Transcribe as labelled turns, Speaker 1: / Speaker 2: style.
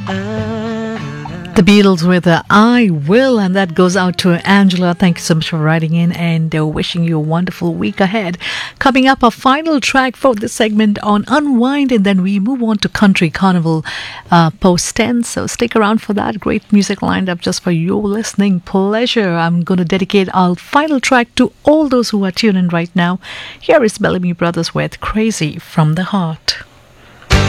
Speaker 1: The Beatles with I Will, and that goes out to Angela. Thank you so much for writing in and wishing you a wonderful week ahead. Coming up, our final track for this segment on Unwind, and then we move on to Country Carnival post 10. So stick around for that. Great music lined up just for your listening pleasure. I'm going to dedicate our final track to all those who are tuning in right now. Here is Bellamy Brothers with Crazy from the Heart.